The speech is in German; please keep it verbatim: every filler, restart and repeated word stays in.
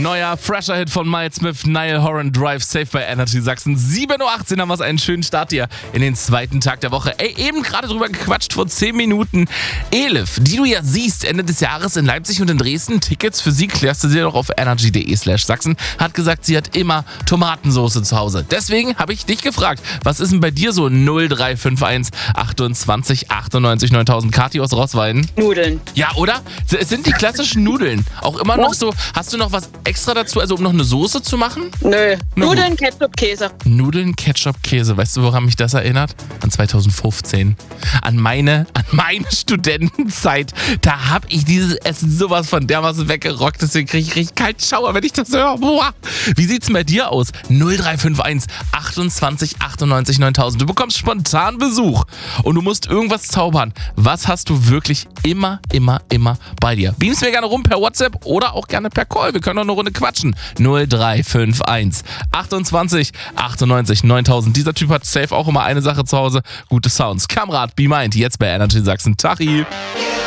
Neuer, fresher Hit von Miles Smith, Niall Horan, Drive, Safe bei Energy Sachsen. sieben Uhr achtzehn haben wir einen schönen Start hier in den zweiten Tag der Woche. Ey, eben gerade drüber gequatscht vor zehn Minuten. Elif, die du ja siehst Ende des Jahres in Leipzig und in Dresden. Tickets für sie klärst du dir doch auf energy.de slash Sachsen. Hat gesagt, sie hat immer Tomatensoße zu Hause. Deswegen habe ich dich gefragt, was ist denn bei dir so null drei fünf eins achtundzwanzig achtundneunzig neuntausend? Kathi aus Rossweiden? Nudeln. Ja, oder? Es sind die klassischen Nudeln. Auch immer noch so. Hast du noch was extra dazu, also um noch eine Soße zu machen? Nö. Na Nudeln, Ketchup, Käse. Nudeln, Ketchup, Käse. Weißt du, woran mich das erinnert? An zweitausendfünfzehn. An meine, an meine Studentenzeit. Da habe ich dieses Essen sowas von dermaßen weggerockt. Deswegen kriege ich richtig kalt Schauer, wenn ich das höre. Boah. Wie sieht's denn bei dir aus? null drei fünf eins achtundzwanzig achtundneunzig neuntausend. Du bekommst spontan Besuch und du musst irgendwas zaubern. Was hast du wirklich immer, immer, immer bei dir? Beamst mir gerne rum per WhatsApp oder auch gerne per Call. Wir können noch eine Runde quatschen. null drei fünf eins achtundzwanzig achtundneunzig neuntausend. Dieser Typ hat safe auch immer eine Sache zu Hause. Gute Sounds. Kamrat, Be Mind, jetzt bei Energy Sachsen. Tachi.